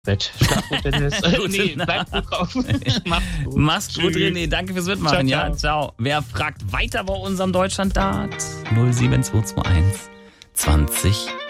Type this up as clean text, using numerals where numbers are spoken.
Bett. Schlaf gut, Dennis. Gute Nacht. Bleib gut drauf. Mach's gut. Mach's gut, Tschüss. René. Danke fürs Mitmachen. Ciao, Ja, ciao. Wer fragt weiter bei unserem Deutschland-Dart? 07221 20